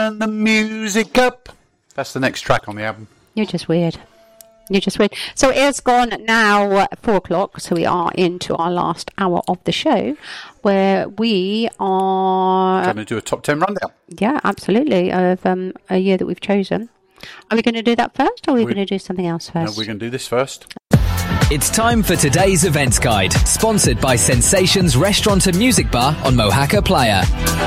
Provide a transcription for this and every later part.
Turn the music up. That's the next track on the album. You're just weird. So it's gone now 4 o'clock, so we are into our last hour of the show, where we are going to do a top 10 rundown. Yeah, absolutely, of a year that we've chosen. Are we going to do that first, or are we going to do something else first? No, we're going to do this first. It's time for today's events guide, sponsored by Sensations Restaurant and Music Bar on Mohaca Playa.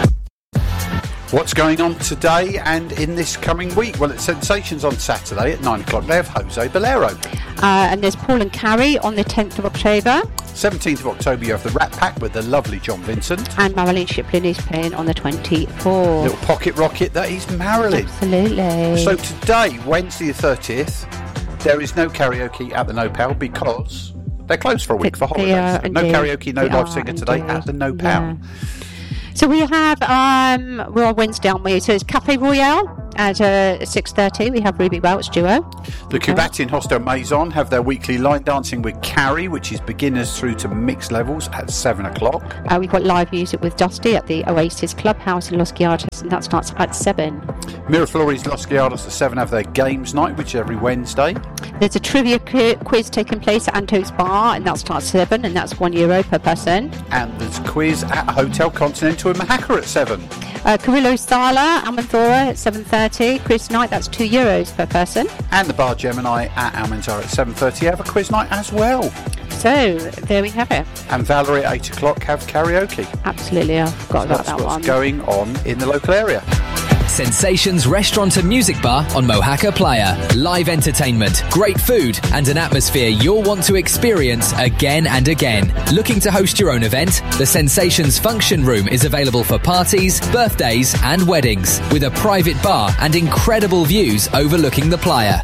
What's going on today and in this coming week? Well, it's Sensations on Saturday at 9 o'clock. They have Jose Bolero. And there's Paul and Carrie on the 10th of October. 17th of October, you have the Rat Pack with the lovely John Vincent. And Marilyn Shiplin is playing on the 24th. Little pocket rocket, that is Marilyn. Absolutely. So today, Wednesday the 30th, there is no karaoke at the No-Pal because they're closed for a week for holidays. So no karaoke, no live singer today at the No-Pal. Yeah. So we have, we're on Wednesday, aren't we? So it's Cafe Royale at 6:30. We have Ruby Welch duo. The Cubatin Hostel Maison have their weekly line dancing with Carrie, which is beginners through to mixed levels at 7 o'clock. We've got live music with Dusty at the Oasis Clubhouse in Los Guiados, and that starts at 7. Miraflores Los Guiados at 7 have their games night, which is every Wednesday. There's a trivia quiz taking place at Anto's Bar, and that starts at 7, and that's €1 per person. And there's a quiz at Hotel Continental in Mohaca at 7. Carrillo Sala, Amanthora at 7:30. Quiz night, that's €2 per person. And the Bar Gemini at Almanzar at 7:30 have a quiz night as well. So, there we have it. And Valerie at 8 o'clock have karaoke. Absolutely, I forgot about that one. That's what's going on in the local area. Sensations Restaurant and Music Bar on Mohaca Playa. Live entertainment, great food, and an atmosphere you'll want to experience again and again. Looking to host your own event? The Sensations Function Room is available for parties, birthdays, and weddings, with a private bar and incredible views overlooking the playa.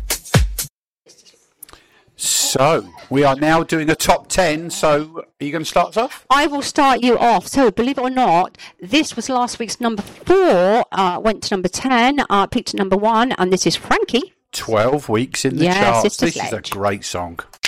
So, we are now doing a top 10, so are you going to start us off? I will start you off. So, believe it or not, this was last week's number 4, went to number 10, peaked at number 1, and this is Frankie. 12 weeks in the charts. Sister This Sledge. is a great song.